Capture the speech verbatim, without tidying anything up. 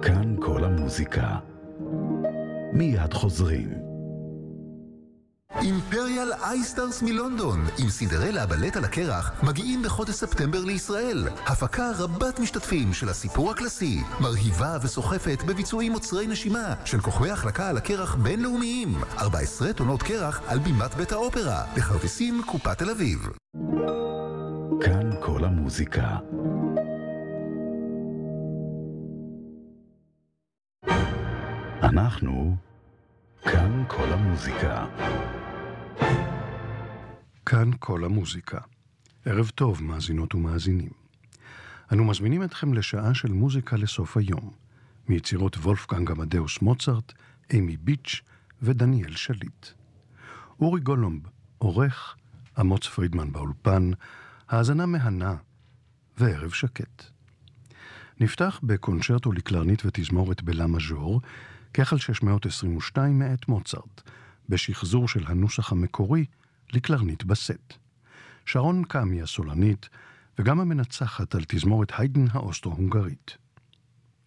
כאן כל המוזיקה. מיד חוזרים. אימפריאל אייסטארס מלונדון עם סינדרלה בלט על הקרח מגיעים בחודש ספטמבר לישראל. הפקה רבת משתתפים של הסיפור הקלאסי, מרהיבה וסוחפת בביצועים עוצרי נשימה של כוכבי החלקה על הקרח בינלאומיים. ארבע עשרה טונות קרח על בימת בית האופרה, בכרטיסים קופת תל אביב. כאן כל המוזיקה. אנחנו כאן כל המוזיקה. כאן כל המוזיקה. ערב טוב, מאזינות ומאזינים. אנו מזמינים אתכם לשעה של מוזיקה לסוף היום, מיצירות וולפגנג עמדאוס מוצרט, אימי ביץ' ודניאל שליט. אורי גולומב, עורך, אמוץ פרידמן באולפן, האזנה מהנה וערב שקט. נפתח בקונצ'רטו לקלרנית ותזמורת בלה מז'ור, כחל שש מאות עשרים ושתיים מאת מוצרט, בשחזור של הנוסח המקורי לקלרנית בסט. שרון קאמי הסולנית, וגם המנצחת על תזמורת היידן האוסטרו-הונגרית.